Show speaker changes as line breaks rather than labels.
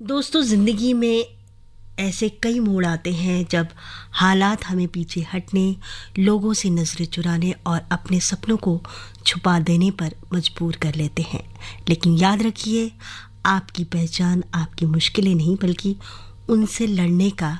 दोस्तों, ज़िंदगी में ऐसे कई मोड़ आते हैं जब हालात हमें पीछे हटने, लोगों से नज़रें चुराने और अपने सपनों को छुपा देने पर मजबूर कर लेते हैं। लेकिन याद रखिए, आपकी पहचान आपकी मुश्किलें नहीं बल्कि उनसे लड़ने का